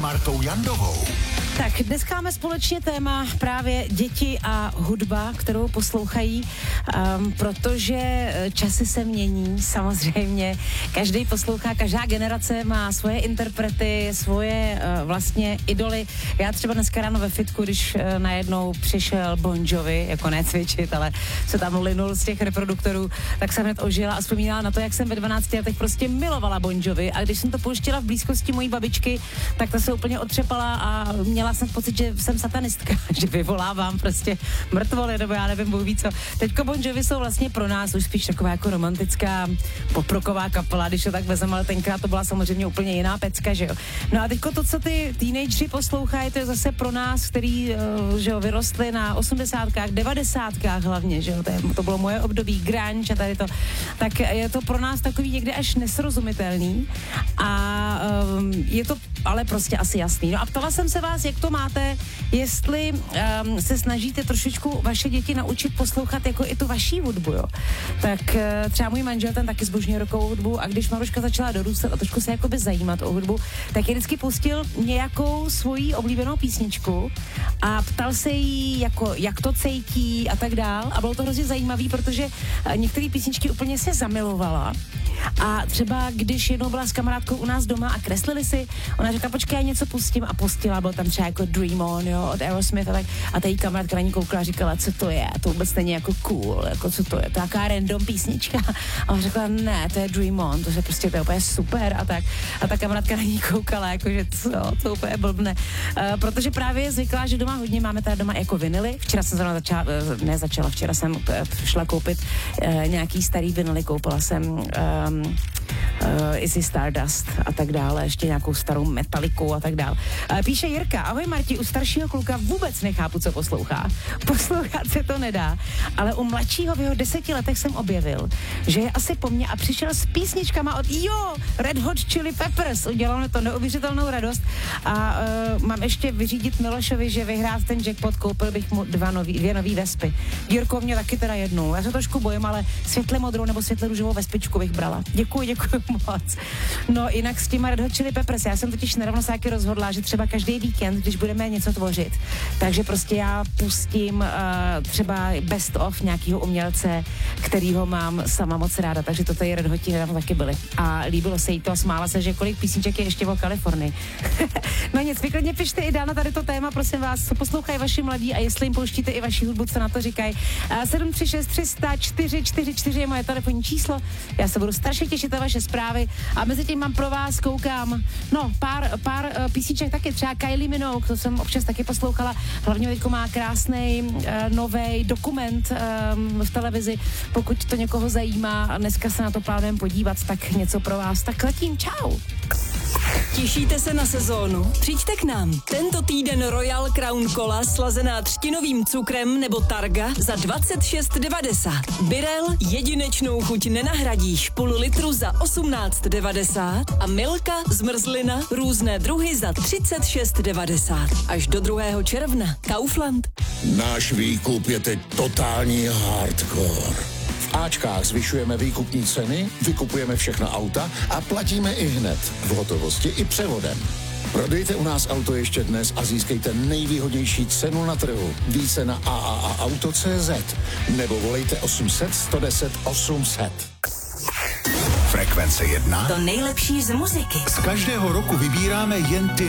Martou Jandovou. Tak dneska máme společně téma právě děti a hudba, kterou poslouchají, protože časy se mění, samozřejmě. Každý poslouchá, každá generace má svoje interprety, svoje vlastně idoly. Já třeba dneska ráno ve fitku, když najednou přišel Bon Jovi, jako ne cvičit, ale se tam linul z těch reproduktorů, tak jsem hned ožila a vzpomínala na to, jak jsem ve 12 letech prostě milovala Bon Jovi, a když jsem to pouštěla v blízkosti mojí babičky, tak ta se úplně otřepala a měla jsem pocit, že jsem satanistka, že vyvolávám prostě mrtvoly, nebo já nevím, Bůh ví co. Teďko Bon Jovi jsou vlastně pro nás už spíš taková jako romantická poproková kapela, když to tak vezem, ale tenkrát to byla samozřejmě úplně jiná pecka, že jo. No a teďko to, co ty teenageři poslouchají, to je zase pro nás, který, že jo, vyrostli na 80kách, 90kách hlavně, že jo, to bylo moje období grunge a tady to, tak je to pro nás takový někde až nesrozumitelný a je to ale prostě asi jasný. No a ptala jsem se vás, jak to máte, jestli se snažíte trošičku vaše děti naučit poslouchat jako i tu vaší hudbu, jo. Tak třeba můj manžel, ten taky zbožňuje rockovou hudbu, a když Maruška začala dorůstat a trošku se jakoby zajímat o hudbu, tak je vždycky pustil nějakou svoji oblíbenou písničku a ptal se jí, jako, jak to cítí a tak dál, a bylo to hrozně zajímavý, protože některé písničky úplně se zamilovala. A třeba když jednou byla s kamarádkou u nás doma a kreslili si, ona řekla, počkej, já něco pustím, a pustila, byl tam třeba jako Dream On, jo, od Aerosmith a tak, a ta jí kamarádka na ní koukala a říkala, co to je, to vůbec není jako cool, jako co to je, taká random písnička, a ona řekla, ne, to je Dream On, to je prostě, to je úplně super a tak, a ta kamarádka na ní koukala, jakože to úplně blbne, protože právě je zvyklá, že doma hodně máme tady doma jako vinily. Včera jsem včera jsem šla koupit nějaký starý vinily, koupila jsem Izzy Stardust a tak dále, ještě nějakou starou Metaliku a tak dále. Píše Jirka, ahoj Marti, u staršího kluka vůbec nechápu, co poslouchá. Poslouchat se to nedá, ale u mladšího v jeho 10 letech jsem objevil, že je asi po mně a přišel s písničkama od Red Hot Chili Peppers. Udělal mi to neuvěřitelnou radost a mám ještě vyřídit Milošovi, že vyhrát ten jackpot, koupil bych mu dvě nový Vespy. Jirko, mě taky teda jednou. Já se trošku bojím, ale světle modrou nebo světle růžovou Vespičku bych brala. Děkuji moc. No jinak s těma Red Hot Chili Peppers, já jsem totiž nedávno se taky rozhodla, že třeba každý víkend, když budeme něco tvořit, takže prostě já pustím třeba best of nějakého umělce, kterýho mám sama moc ráda, takže to tady Red Hoti nedávno taky byly. A líbilo se jí to a smála se, že kolik písniček je ještě o Kalifornii. No nic, vy klidně pište i dál na tady to téma, prosím vás, co poslouchají vaši mladí a jestli jim pouštíte i vaši hudbu, co na to říkají. 736 300 444 je moje telefonní číslo, já se budu strašně těšit na vaše zprávy a mezi tím mám pro vás, koukám, no pár písniček taky, třeba Kylie Minogue, to jsem občas taky poslouchala, hlavně teďko má krásnej novej dokument v televizi, pokud to někoho zajímá a dneska se na to plánujeme podívat, tak něco pro vás, tak letím, čau. Těšíte se na sezónu? Přijďte k nám. Tento týden Royal Crown Cola slazená třtinovým cukrem nebo Targa za 26,90. Birel jedinečnou chuť nenahradíš, půl litru za 18,90 a Milka zmrzlina různé druhy za 36,90. Až do 2. června. Kaufland. Náš výkup je teď totální hardcore. V Ačkách zvyšujeme výkupní ceny, vykupujeme všechna auta a platíme i hned, v hotovosti i převodem. Prodejte u nás auto ještě dnes a získejte nejvýhodnější cenu na trhu. Více na AAAauto.cz nebo volejte 800 110 800. Frekvence 1. To nejlepší z muziky. Z každého roku vybíráme jen ty